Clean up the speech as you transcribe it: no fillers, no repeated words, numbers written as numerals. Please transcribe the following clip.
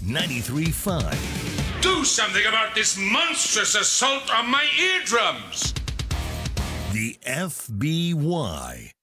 93.5. Do something about this monstrous assault on my eardrums! The FBY.